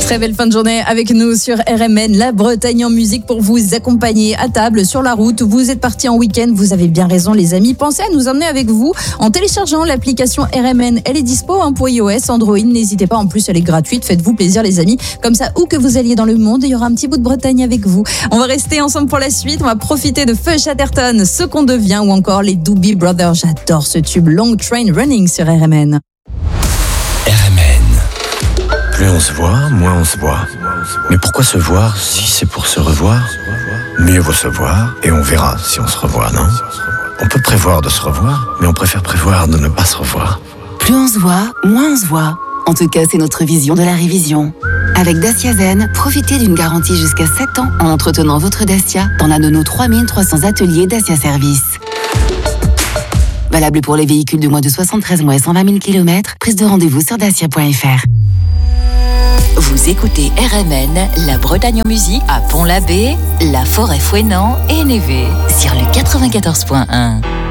Très belle fin de journée avec nous sur RMN, la Bretagne en musique pour vous accompagner à table, sur la route. Vous êtes partis en week-end, vous avez bien raison les amis. Pensez à nous emmener avec vous en téléchargeant l'application RMN. Elle est dispo pour iOS, Android. N'hésitez pas, en plus elle est gratuite. Faites-vous plaisir les amis. Comme ça, où que vous alliez dans le monde, il y aura un petit bout de Bretagne avec vous. On va rester ensemble pour la suite. On va profiter de Feu Chatterton, Ce qu'on devient ou encore les Doobie Brothers. J'adore ce tube Long Train Running sur RMN. Plus on se voit, moins on se voit. Mais pourquoi se voir si c'est pour se revoir? Mieux vaut se voir et on verra si on se revoit, non? On peut prévoir de se revoir, mais on préfère prévoir de ne pas se revoir. Plus on se voit, moins on se voit. En tout cas, c'est notre vision de la révision. Avec Dacia Zen, profitez d'une garantie jusqu'à 7 ans en entretenant votre Dacia dans l'un de nos 3300 ateliers Dacia Service. Valable pour les véhicules de moins de 73 mois et 120 000 km. Prise de rendez-vous sur dacia.fr. Vous écoutez RMN, la Bretagne en musique à Pont-l'Abbé, la Forêt-Fouesnant et Névé sur le 94.1.